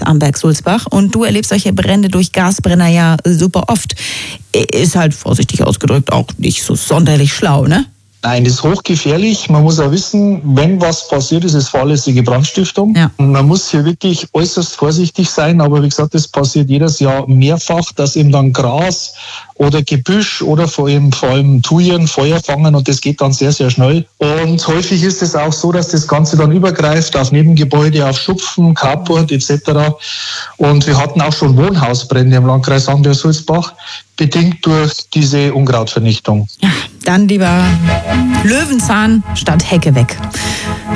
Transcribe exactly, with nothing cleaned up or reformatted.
Amberg Sulzbach und du erlebst solche Brände durch Gasbrenner ja super oft. Ist halt vorsichtig ausgedrückt auch nicht so sonderlich schlau, ne? Nein, das ist hochgefährlich. Man muss auch wissen, wenn was passiert, ist es fahrlässige Brandstiftung. Ja. Man muss hier wirklich äußerst vorsichtig sein, aber wie gesagt, das passiert jedes Jahr mehrfach, dass eben dann Gras oder Gebüsch oder vor allem, vor allem Thujen Feuer fangen und das geht dann sehr, sehr schnell. Und häufig ist es auch so, dass das Ganze dann übergreift auf Nebengebäude, auf Schupfen, Carport et cetera. Und wir hatten auch schon Wohnhausbrände im Landkreis Amberg-Sulzbach, bedingt durch diese Unkrautvernichtung. Ja, dann lieber Löwenzahn statt Hecke weg.